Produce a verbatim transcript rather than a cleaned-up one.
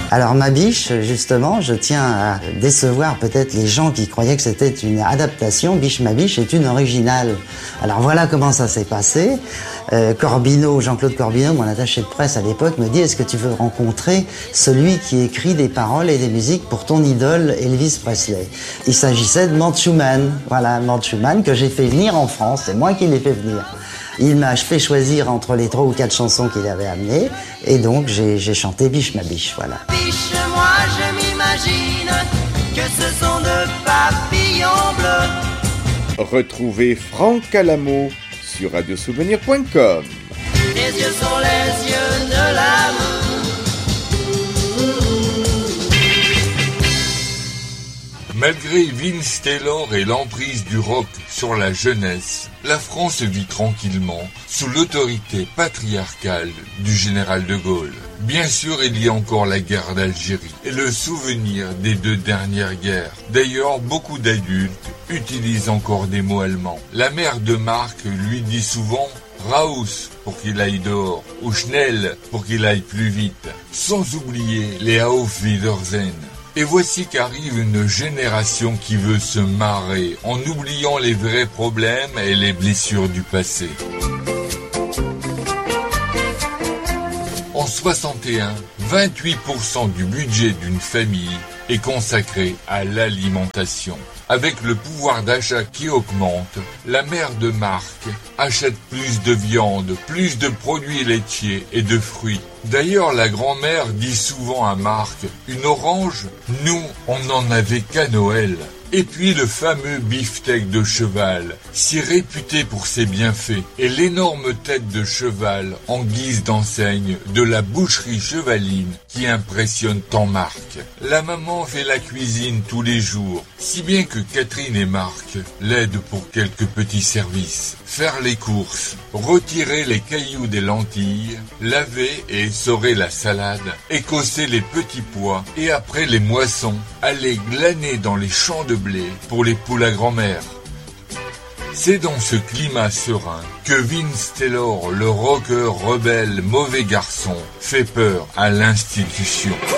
Alors ma biche, justement, je tiens à décevoir peut-être les gens qui croyaient que c'était une adaptation. Biche ma biche est une originale. Alors voilà comment ça s'est passé. Euh, Corbineau, Jean-Claude Corbineau, mon attaché de presse à l'époque, me dit: est-ce que tu veux rencontrer celui qui écrit des paroles et des musiques pour ton idole Elvis Presley? Il s'agissait de Manchu Man. Voilà, Manchu Man que j'ai fait venir en France. C'est moi qui l'ai fait venir. Il m'a fait choisir entre les trois ou quatre chansons qu'il avait amenées, et donc j'ai, j'ai chanté Biche ma biche, voilà. Biche, moi je m'imagine que ce sont de papillons bleus. Retrouvez Franck Alamo sur radio souvenir point com. Les yeux sont les yeux de l'amour. Malgré Vince Taylor et l'emprise du rock sur la jeunesse, la France vit tranquillement sous l'autorité patriarcale du général de Gaulle. Bien sûr, il y a encore la guerre d'Algérie et le souvenir des deux dernières guerres. D'ailleurs, beaucoup d'adultes utilisent encore des mots allemands. La mère de Marc lui dit souvent « Raus » pour qu'il aille dehors, ou « Schnell » pour qu'il aille plus vite, sans oublier les « Auf Wiedersehen ». Et voici qu'arrive une génération qui veut se marrer en oubliant les vrais problèmes et les blessures du passé. En soixante et un, vingt-huit pour cent du budget d'une famille est consacré à l'alimentation. Avec le pouvoir d'achat qui augmente, la mère de Marc achète plus de viande, plus de produits laitiers et de fruits. D'ailleurs, la grand-mère dit souvent à Marc, « Une orange, nous, on n'en avait qu'à Noël ». Et puis le fameux beefsteak de cheval, si réputé pour ses bienfaits, et l'énorme tête de cheval en guise d'enseigne de la boucherie chevaline qui impressionne tant Marc. La maman fait la cuisine tous les jours, si bien que Catherine et Marc l'aident pour quelques petits services. Faire les courses, retirer les cailloux des lentilles, laver et essorer la salade, écosser les petits pois et après les moissons, aller glaner dans les champs de blé pour les poules à grand-mère. C'est dans ce climat serein que Vince Taylor, le rocker rebelle mauvais garçon, fait peur à l'institution.